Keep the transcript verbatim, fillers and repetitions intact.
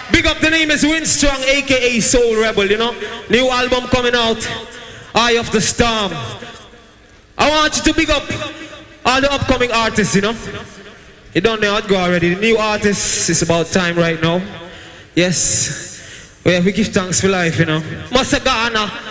Big up, the name is Winstrong, aka Soul Rebel, you know. New album coming out, Eye of the Storm. I want you to big up all the upcoming artists, you know. You don't know how to go already. The new artists, it's about time right now. Yes. We have to give thanks for life, you know. Masagana.